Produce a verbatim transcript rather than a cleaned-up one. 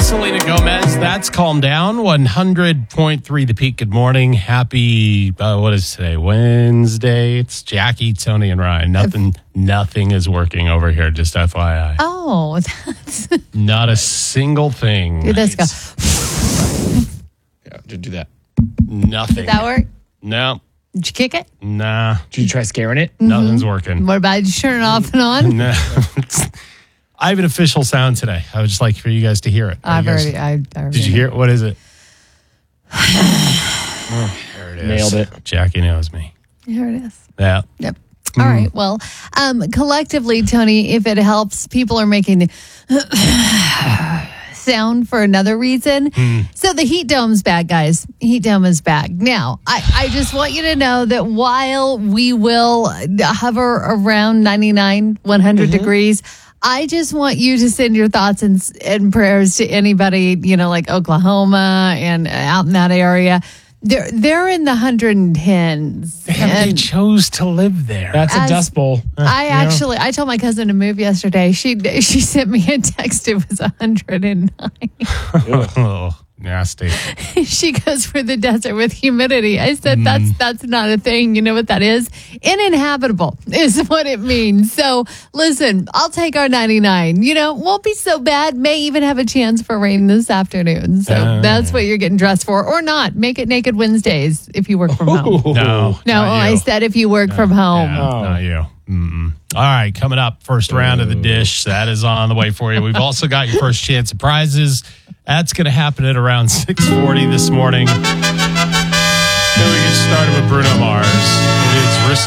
Selena Gomez. That's Calm Down. one hundred point three The Peak. Good morning. Happy, uh, what is today? Wednesday. It's Jackie, Tony, and Ryan. Nothing, nothing is working over here, just F Y I. Oh, that's... Not a single thing. Dude, let's go. Yeah, did do that. Nothing. Did that work? No. Did you kick it? Nah. Did you try scaring it? Mm-hmm. Nothing's working. What about you turn it off and on? No. I have an official sound today. I would just like for you guys to hear it. Are I've you guys- already, I, I already. Did you hear it? What is it? Oh, there it is. Nailed it. Jackie knows me. Here it is. Yeah. Yep. All right. Well, um, collectively, Tony, if it helps, people are making sound for another reason. So the heat dome's back, guys. Heat dome is back. Now, I, I just want you to know that while we will hover around ninety-nine, one hundred degrees, I just want you to send your thoughts and, and prayers to anybody, you know, like Oklahoma and out in that area. They're they're in the hundred tens. And they chose to live there. That's a As- dust bowl. I you know? actually, I told my cousin to move yesterday. She she sent me a text. It was one hundred nine. Oh, nasty. She goes for the desert with humidity. I said, that's that's not a thing. You know what that is? Uninhabitable is what it means. So listen, I'll take our ninety-nine. You know, won't be so bad. May even have a chance for rain this afternoon. So Oh. that's what you're getting dressed for. Or not. Make it Naked Wednesdays if you work from home. Ooh. No. No, not I you. said if you work from home. Yeah, Oh. not you. Mm-mm. All right, coming up, first round of the dish. That is on the way for you. We've also got your first chance at prizes. That's going to happen at around six forty this morning. Then we get started with Bruno Mars. It's Risk